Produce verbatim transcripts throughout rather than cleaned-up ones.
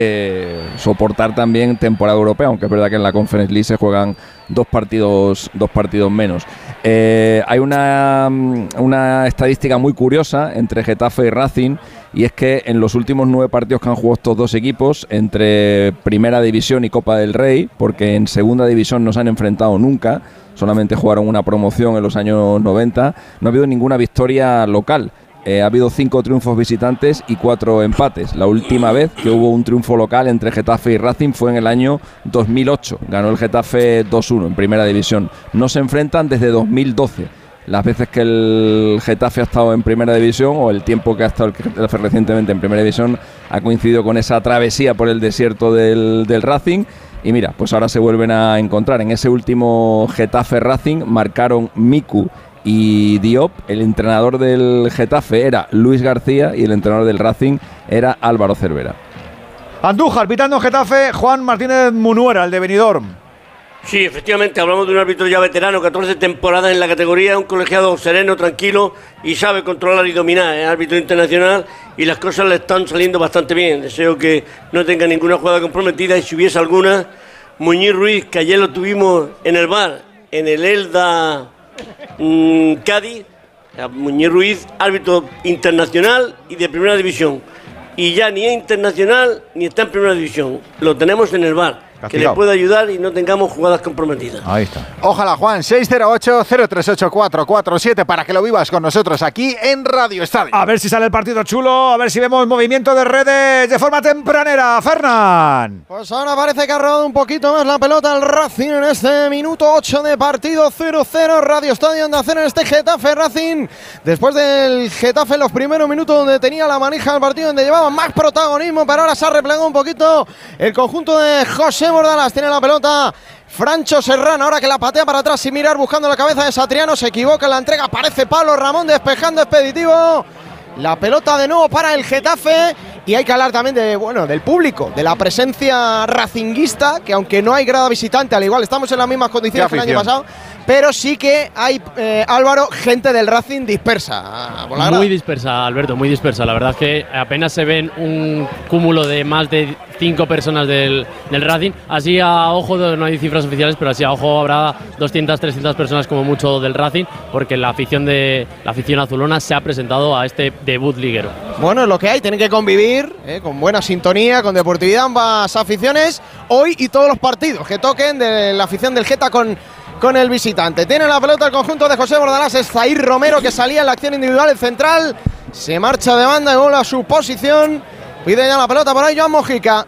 Eh, soportar también temporada europea, aunque es verdad que en la Conference League se juegan dos partidos, dos partidos menos. Eh, hay una, una estadística muy curiosa entre Getafe y Racing, y es que en los últimos nueve partidos que han jugado estos dos equipos, entre Primera División y Copa del Rey, porque en Segunda División no se han enfrentado nunca, solamente jugaron una promoción en los años noventa, no ha habido ninguna victoria local. Eh, ha habido cinco triunfos visitantes y cuatro empates. La última vez que hubo un triunfo local entre Getafe y Racing fue en el año dos mil ocho. Ganó el Getafe dos uno en Primera División. No se enfrentan desde dos mil doce. Las veces que el Getafe ha estado en Primera División, o el tiempo que ha estado el Getafe recientemente en Primera División, ha coincidido con esa travesía por el desierto del, del Racing. Y mira, pues ahora se vuelven a encontrar. En ese último Getafe Racing marcaron Miku y Diop. El entrenador del Getafe era Luis García y el entrenador del Racing era Álvaro Cervera. Andújar pitando Getafe, Juan Martínez Munuera, el de Benidorm. Sí, efectivamente, hablamos de un árbitro ya veterano, catorce temporadas en la categoría, un colegiado sereno, tranquilo y sabe controlar y dominar. Es árbitro internacional y las cosas le están saliendo bastante bien. Deseo que no tenga ninguna jugada comprometida, y si hubiese alguna, Muñiz Ruiz, que ayer lo tuvimos en el bar, en el Elda Mm, Cádiz, Muñiz Ruiz, árbitro internacional y de Primera División, y ya ni es internacional ni está en Primera División, lo tenemos en el bar, que le pueda ayudar y no tengamos jugadas comprometidas. Ahí está. Ojalá, Juan. seis cero ocho, cero tres ocho, cuatro cuatro siete para que lo vivas con nosotros aquí en Radio Estadio. A ver si sale el partido chulo, a ver si vemos movimiento de redes de forma tempranera. Fernán. Pues ahora parece que ha robado un poquito más la pelota el Racing en este minuto ocho de partido. Cero cero, Radio Estadio Onda Cero en este Getafe Racing. Después del Getafe, los primeros minutos donde tenía la manija del partido, donde llevaba más protagonismo, pero ahora se ha replegado un poquito el conjunto de José Bordalas. Tiene la pelota Francho Serrano, ahora que la patea para atrás sin mirar, buscando la cabeza de Satriano. Se equivoca en la entrega, aparece Pablo Ramón despejando, expeditivo. La pelota de nuevo para el Getafe. Y hay que hablar también de, bueno, del público, de la presencia racinguista, que aunque no hay grada visitante, al igual estamos en las mismas condiciones que el año pasado, pero sí que hay, eh, Álvaro, gente del Racing dispersa. Muy dispersa, Alberto, muy dispersa. La verdad es que apenas se ven un cúmulo de más de cinco personas del, del Racing. Así a ojo, no hay cifras oficiales, pero así a ojo habrá doscientas, trescientas personas como mucho del Racing, porque la afición de la afición azulona se ha presentado a este debut liguero. Bueno, es lo que hay, tienen que convivir eh, con buena sintonía, con deportividad, ambas aficiones, hoy y todos los partidos que toquen de la afición del Geta con, con el visitante. Tiene la pelota el conjunto de José Bordalás, es Zair Romero, que salía en la acción individual, el central, se marcha de banda y vuelve a su posición, pide ya la pelota por ahí Joan Mojica,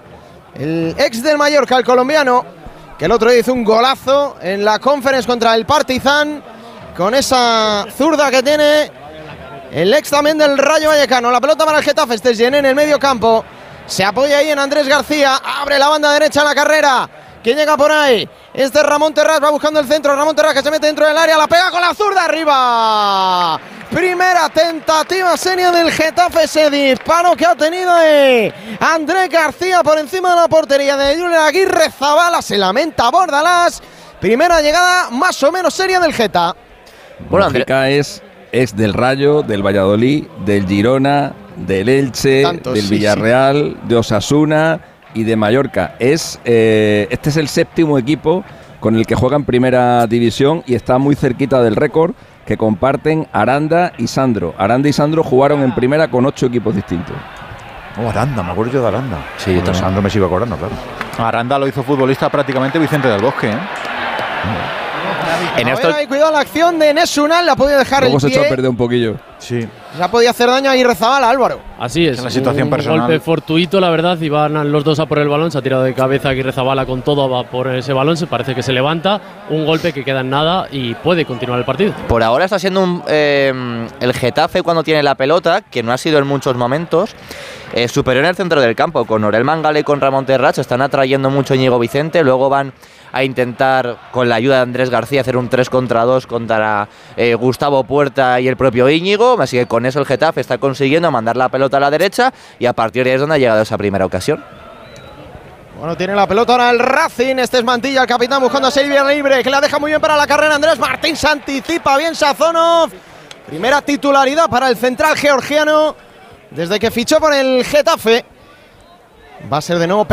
el ex del Mallorca, el colombiano, que el otro día hizo un golazo en la Conference contra el Partizan, con esa zurda que tiene el ex también del Rayo Vallecano. La pelota para el Getafe, este es Yené en el medio campo, se apoya ahí en Andrés García, abre la banda derecha a la carrera. ¿Quién llega por ahí? Este es Ramón Terrás, va buscando el centro. Ramón Terrás que se mete dentro del área, la pega con la zurda arriba. Primera tentativa seria del Getafe, ese disparo que ha tenido ahí Andrés García por encima de la portería de Julen Aguirre Zabala. Se lamenta Bordalás. Primera llegada más o menos seria del Geta. Bueno, Mojica es, es del Rayo, del Valladolid, del Girona, del Elche, Tanto, del sí, Villarreal, sí. de Osasuna y de Mallorca. Es eh, este es el séptimo equipo con el que juega en Primera División y está muy cerquita del récord que comparten Aranda y Sandro. Aranda y Sandro jugaron en Primera con ocho equipos distintos. Oh, Aranda, me acuerdo yo de Aranda. Sí, bueno, Sandro me sigo acordando, claro. Aranda lo hizo futbolista prácticamente Vicente del Bosque, ¿eh? En esto hay cuidado la acción de Nesunal, la podía dejar Luego el se pie. echó a perder un poquillo. Sí. Ya podía hacer daño a Aguirre Zabala, Álvaro. Así es, en la situación un personal. golpe fortuito, la verdad, y van los dos a por el balón, se ha tirado de cabeza Aguirre Zabala con todo, va por ese balón, se parece que se levanta, un golpe que queda en nada y puede continuar el partido. Por ahora está siendo un, eh, el Getafe cuando tiene la pelota, que no ha sido en muchos momentos, eh, superior en el centro del campo, con Orel Mangala y con Ramón Terrats, están atrayendo mucho Íñigo Vicente, luego van a intentar, con la ayuda de Andrés García, hacer un tres contra dos contra eh, Gustavo Puerta y el propio Íñigo, así que con eso el Getafe está consiguiendo mandar la pelota a la derecha y a partir de ahí es donde ha llegado esa primera ocasión. Bueno, tiene la pelota ahora el Racing, este es Mantilla, el capitán buscando a Silvia Libre, que la deja muy bien para la carrera, Andrés Martín se anticipa bien Sazonov, primera titularidad para el central georgiano, desde que fichó por el Getafe. Va a ser de nuevo